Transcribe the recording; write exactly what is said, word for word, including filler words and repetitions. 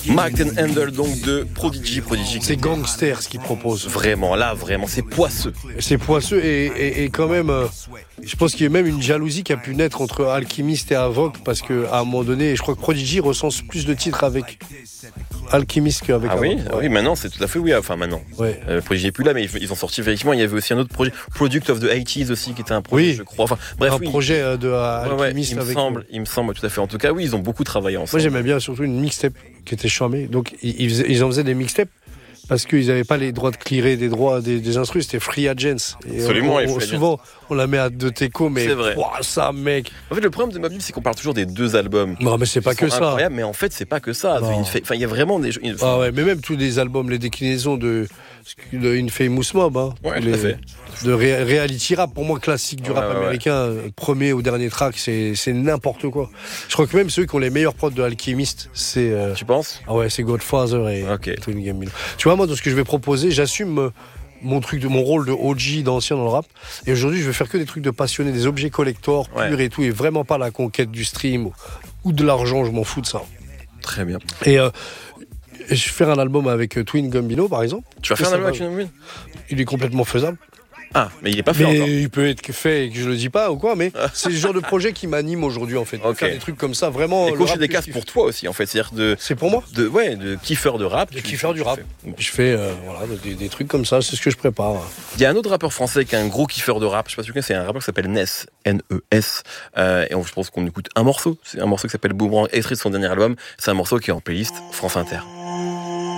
Marked and Handle, donc de Prodigy. Prodigy. C'est gangster ce qu'ils proposent. Vraiment, là, vraiment, c'est poisseux. C'est poisseux et, et, et quand même, euh, je pense qu'il y a même une jalousie qui a pu naître entre Alchemist et Avoc parce qu'à un moment donné, je crois que Prodigy recense plus de titres avec Alchemist qu'avec Ah Avoc. oui, ouais. ah oui, maintenant, c'est tout à fait oui. Enfin, maintenant. Ouais. Euh, Prodigy n'est plus là, mais ils ont sorti, effectivement, il y avait aussi un autre projet, Product of the eighties aussi, qui était un projet, Oui. je crois. Enfin, bref, un oui. projet euh, de Ouais, ouais, Alchemist il me avec. semble, il me semble tout à fait. En tout cas, oui, ils ont beaucoup travaillé ensemble. Moi, j'aimais bien surtout une mixtape qui était charmée. Donc, ils, ils, faisaient- ils en faisaient des mixtapes parce qu'ils n'avaient pas les droits de clearer des droits des, des instrus. C'était Free Agents. Et Absolument, on- les on- Free souvent, on la met à deux teco, mais C'est vrai. ouah, ça, mec. En fait, le problème de Mobb Deep, c'est qu'on parle toujours des deux albums. Non, mais c'est pas Ils que sont ça. incroyables, mais en fait, c'est pas que ça. Non. Une fa- Enfin, il y a vraiment des. une- Ah ouais, mais même tous les albums, les déclinaisons de, de Infamous Mob, hein, Ouais, tout les- à fait. de Re- Reality Rap, pour moi classique du Ouais, rap ouais, ouais. américain, euh, premier ou dernier track, c'est, c'est n'importe quoi. Je crois que même ceux qui ont les meilleurs prods de Alchemist, c'est euh, Tu penses? ah ouais, c'est Godfather et Ok. Twin Gambino. Tu vois, moi, dans ce que je vais proposer, j'assume euh, mon truc de mon rôle de O G d'ancien dans le rap, et aujourd'hui, je vais faire que des trucs de passionné, des objets collector purs Ouais. et tout, et vraiment pas la conquête du stream ou, ou de l'argent. Je m'en fous de ça. Très bien. Et euh, je vais faire un album avec euh, Twin Gambino, par exemple. Tu vas faire un Ça album va. avec une Moon? Il est complètement faisable. Ah, mais il est pas fait Mais encore. il peut être fait et que je le dis pas ou quoi, mais c'est le genre de projet qui m'anime aujourd'hui en fait. Ok. Faire des trucs comme ça, vraiment. Et le cocher rap des que cases je pour kiffe. toi aussi, en fait. C'est-à-dire de, C'est pour moi. de, ouais, de kiffeur de rap. De Tu- kiffeur tu- du tu rap. fais. Je fais euh, voilà, des, des trucs comme ça, c'est ce que je prépare. Il y a un autre rappeur français qui est un gros kiffeur de rap. Je sais pas si tu connais, c'est un rappeur qui s'appelle Ness, N E S. Euh, et on, je pense qu'on écoute un morceau. C'est un morceau qui s'appelle Boomerang, extrait de son dernier album. C'est un morceau qui est en playlist France Inter.